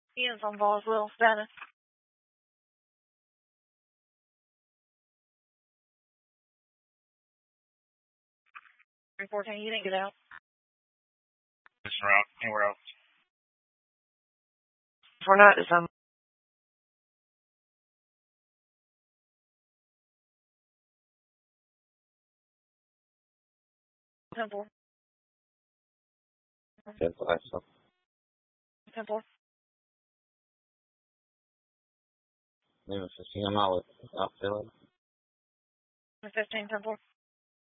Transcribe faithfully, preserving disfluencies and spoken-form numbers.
Ian's on ball as well, status. three fourteen, you didn't get out. This route, anywhere else? If we're not, it's on. Temple. Temple, I saw. Temple. Maybe fifteen, I'm out with, out feeling. fifteen, Temple.